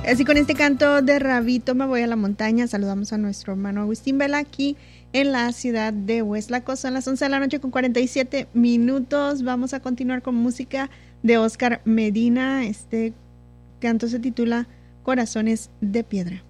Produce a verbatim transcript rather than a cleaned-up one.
Así con este canto de Rabito me voy a la montaña. Saludamos a nuestro hermano Agustín Vela aquí en la ciudad de Hueslaco. Son las once de la noche con cuarenta y siete minutos. Vamos a continuar con música de Oscar Medina. Este canto se titula Corazones de Piedra.